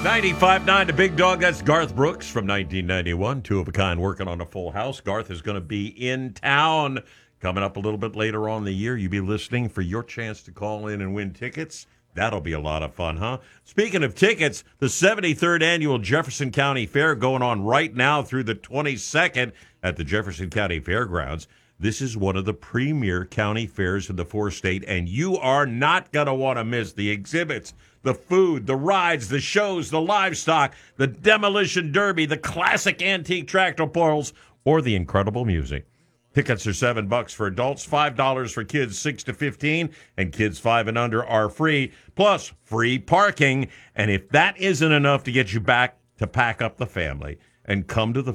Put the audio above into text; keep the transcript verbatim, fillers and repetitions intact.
ninety-five point nine, the big dog. That's Garth Brooks from nineteen ninety-one. Two of a kind, working on a full house. Garth is going to be in town coming up a little bit later on in the year. You be listening for your chance to call in and win tickets. That'll be a lot of fun, huh? Speaking of tickets, the seventy-third Annual Jefferson County Fair going on right now through the twenty-second at the Jefferson County Fairgrounds. This is one of the premier county fairs in the four-state, and you are not going to want to miss the exhibits, the food, the rides, the shows, the livestock, the demolition derby, the classic antique tractor pulls, or the incredible music. Tickets are seven bucks for adults, five dollars for kids six to fifteen, and kids five and under are free, plus free parking. And if that isn't enough to get you back to pack up the family and come to the